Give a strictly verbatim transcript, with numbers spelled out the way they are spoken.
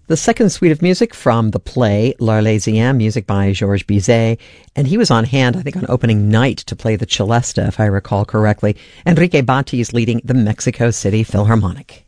The second suite of music from the play L'Arlésienne, music by Georges Bizet, and he was on hand, I think, on opening night to play the celesta, if I recall correctly. Enrique Bati is leading the Mexico City Philharmonic.